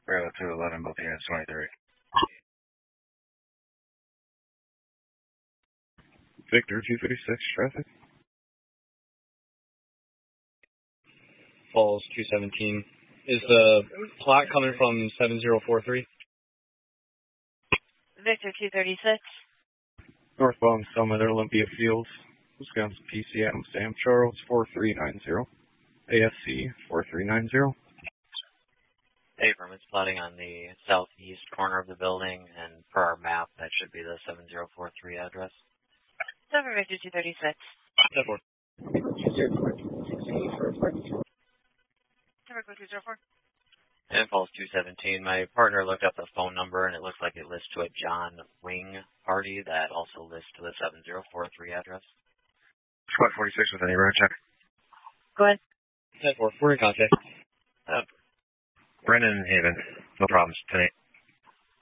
Bravo 211, both units 23. Victor 236, traffic. Falls 217. Is the plot coming from 7043? Victor 236. Northbound Summit Olympia Fields, Wisconsin PC Adam Sam Charles 4390. ASC 4390. Abram, it's plotting on the southeast corner of the building, and per our map, that should be the 7043 address. Over Victor 236. Over. Over 204. And Falls 217. My partner looked up the phone number, and it looks like it lists to a John Wing party that also lists to the 7043 address. Squad 46 with any road check. Go ahead. 10-4. We're in contact. Brennan and Haven. No problems. 10-8.